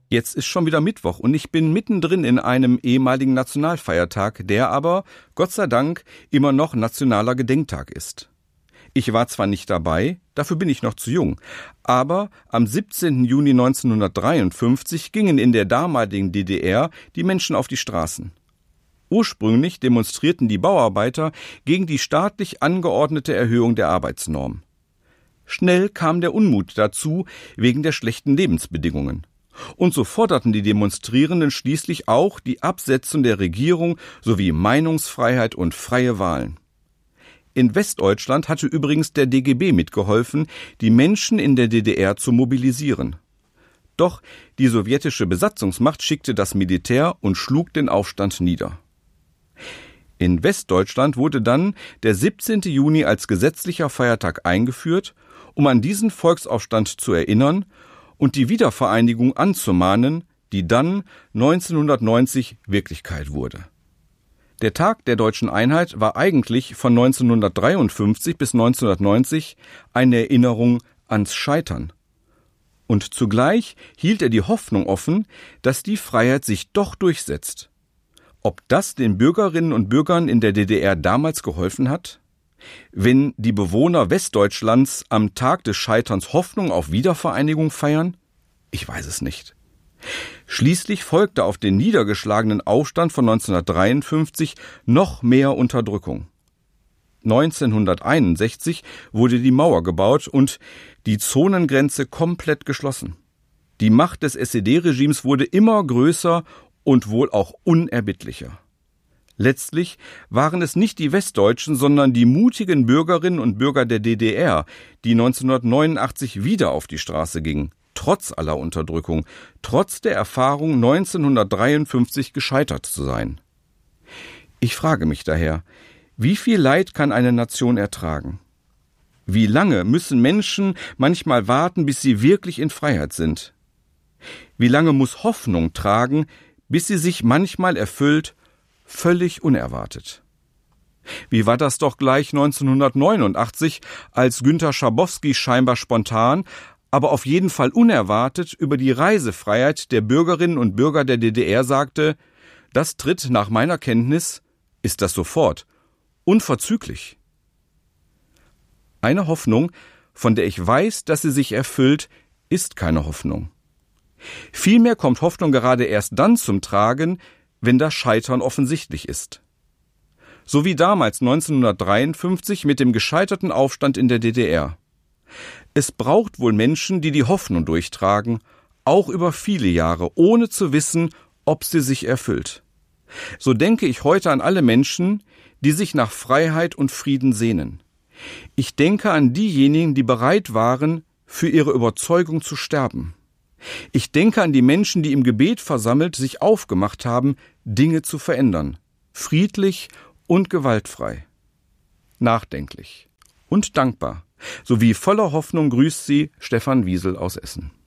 Jetzt ist schon wieder Mittwoch und ich bin mittendrin in einem ehemaligen Nationalfeiertag, der aber, Gott sei Dank, immer noch nationaler Gedenktag ist. Ich war zwar nicht dabei, dafür bin ich noch zu jung, aber am 17. Juni 1953 gingen in der damaligen DDR die Menschen auf die Straßen. Ursprünglich demonstrierten die Bauarbeiter gegen die staatlich angeordnete Erhöhung der Arbeitsnorm. Schnell kam der Unmut dazu wegen der schlechten Lebensbedingungen. Und so forderten die Demonstrierenden schließlich auch die Absetzung der Regierung sowie Meinungsfreiheit und freie Wahlen. In Westdeutschland hatte übrigens der DGB mitgeholfen, die Menschen in der DDR zu mobilisieren. Doch die sowjetische Besatzungsmacht schickte das Militär und schlug den Aufstand nieder. In Westdeutschland wurde dann der 17. Juni als gesetzlicher Feiertag eingeführt, um an diesen Volksaufstand zu erinnern und die Wiedervereinigung anzumahnen, die dann 1990 Wirklichkeit wurde. Der Tag der deutschen Einheit war eigentlich von 1953 bis 1990 eine Erinnerung ans Scheitern. Und zugleich hielt er die Hoffnung offen, dass die Freiheit sich doch durchsetzt. Ob das den Bürgerinnen und Bürgern in der DDR damals geholfen hat? Wenn die Bewohner Westdeutschlands am Tag des Scheiterns Hoffnung auf Wiedervereinigung feiern? Ich weiß es nicht. Schließlich folgte auf den niedergeschlagenen Aufstand von 1953 noch mehr Unterdrückung. 1961 wurde die Mauer gebaut und die Zonengrenze komplett geschlossen. Die Macht des SED-Regimes wurde immer größer und wohl auch unerbittlicher. Letztlich waren es nicht die Westdeutschen, sondern die mutigen Bürgerinnen und Bürger der DDR, die 1989 wieder auf die Straße gingen, trotz aller Unterdrückung, trotz der Erfahrung, 1953 gescheitert zu sein. Ich frage mich daher, wie viel Leid kann eine Nation ertragen? Wie lange müssen Menschen manchmal warten, bis sie wirklich in Freiheit sind? Wie lange muss Hoffnung tragen, bis sie sich manchmal erfüllt, völlig unerwartet? Wie war das doch gleich 1989, als Günter Schabowski scheinbar spontan, aber auf jeden Fall unerwartet über die Reisefreiheit der Bürgerinnen und Bürger der DDR sagte, das tritt nach meiner Kenntnis, ist das sofort, unverzüglich. Eine Hoffnung, von der ich weiß, dass sie sich erfüllt, ist keine Hoffnung. Vielmehr kommt Hoffnung gerade erst dann zum Tragen, wenn das Scheitern offensichtlich ist. So wie damals 1953 mit dem gescheiterten Aufstand in der DDR. Es braucht wohl Menschen, die die Hoffnung durchtragen, auch über viele Jahre, ohne zu wissen, ob sie sich erfüllt. So denke ich heute an alle Menschen, die sich nach Freiheit und Frieden sehnen. Ich denke an diejenigen, die bereit waren, für ihre Überzeugung zu sterben. Ich denke an die Menschen, die im Gebet versammelt sich aufgemacht haben, Dinge zu verändern, friedlich und gewaltfrei. Nachdenklich und dankbar, sowie voller Hoffnung grüßt sie Stefan Wiesel aus Essen.